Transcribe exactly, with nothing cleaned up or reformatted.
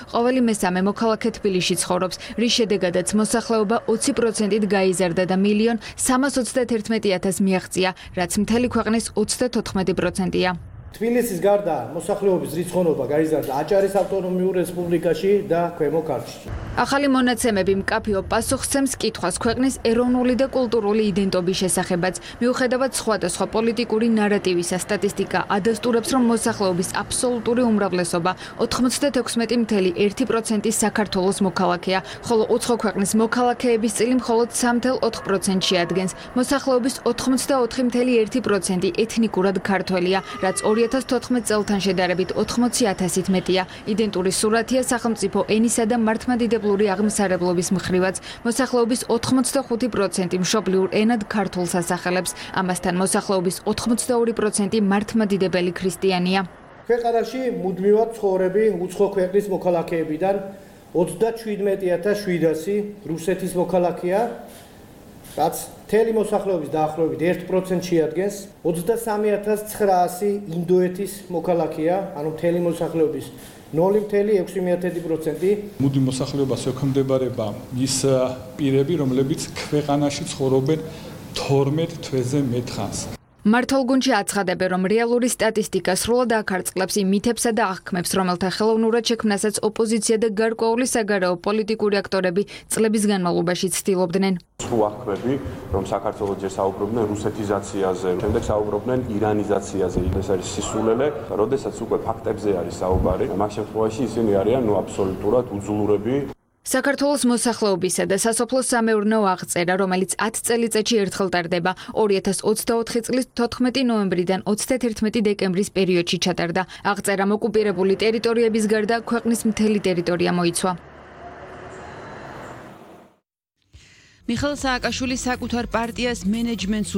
ყოველი მესამე მოქალაქე თბილისში ცხოვრობს, რის შედეგადაც მოსახლეობა ოცი პროცენტით გაიზარდა და მილიონ სამას ოცდაათერთმეტი ათასს მიაღწია, რაც მთელი ქვეყნის ოცდათოთხმეტი პროცენტია. თბილისის გარდა მოსახლეობის რიცხოვნობა გაიზარდა აჭარის ავტონომიურ რესპუბლიკაში და ქვემო ქართლში. ახალი მონაცემები მკაფიო პასუხსცემს კითხვას ქვეყნის ეროვნული და კულტურული იდენტობის შესახებაც. მიუხედავად სხვადასხვა პოლიტიკური ნარატივისა, სტატისტიკა ადასტურებს, რომ მოსახლეობის აბსოლუტური უმრავლესობა ოთხმოცდათექვსმეტი მცდე ერთი პროცენტი საქართველოს მოქალაქეა, ხოლო უცხო ქვეყნის მოქალაქეების წილი მხოლოდ სამი მცდე ოთხი პროცენტი შეადგენს. მოსახლეობის ოთხმოცდაოთხი მცდე ერთი პროცენტი ეთნიკურად ქართველია, რაც ორი ათას თოთხმეტ წელთან შედარებით ოთხმოცი ათასით მეტია. იდენტური სურათია სახელმწიფო ენისა და მართლმადიდებლური აღმსარებლობის მხრივაც. მოსახლეობის ოთხმოცდახუთი პროცენტი მშობლიურ ენად ქართულს ასახელებს. ამასთან მოსახლეობის ოთხმოცდაორი პროცენტი მართლმადიდებელი ქრისტიანია. ქვეყანაში მუდმივად ცხოვრები უცხო ქვეყნის მოქალაქეებიდან ოცდაჩვიდმეტი ათას შვიდასი რუსეთის მოქალაქეა, რაც მთელი მოსახლეობის დაახლოებით ერთ პროცენტს შეადგენს. ოცდასამი ათას ცხრაასი ინდოეთის მოქალაქეა, ანუ მთელი მოსახლეობის ნული მცდე ექვსი პროცენტი. მუდი მოსახლეობას ექვემდებარება ის პირები, რომლებიც ქვეყანაში ცხოვრობენ თორმეტ თვეზე მეტხანს. მართლგუნდში აცხადებენ, რომ რეალური სტატისტიკა სრულად აკარწყლებს იმ მითებსა და აღქმებს, რომელთა ხელოვნურად შექმნასაც ოპოზიცია და გარკვეული საგარეო პოლიტიკური აქტორები წლების განმავლობაში ცდილობდნენ. სრულ აღქმები, რომ საქართველოს ჯერ საუბრობდნენ რუსეთიზაციაზე, შემდეგ საუბრობდნენ ირანიზაციაზე, ეს არის სისულელე, როდესაც უკვე ფაქტებზე არის საუბარი, მაგ შემთხვევაში ისინი არიან ნუ აბსოლუტურად უძლურები. საქართველოს მოსახლეობისა და სასოფლო-სამეურნეო აღწერა, რომელიც ათი წელიწადში ერთხელ ტარდება, ორი ათას ოცდაოთხი წლის თოთხმეტი ნოემბრიდან ოცდათერთმეტი დეკემბრის პერიოდში ჩატარდა. აღწერამ ოკუპირებული ტერიტორიების გარდა ქვეყნის მთელი ტერიტორია მოიცვა. მიხეილ სააკაშვილი საკუთარ პარტიას მენეჯმენტს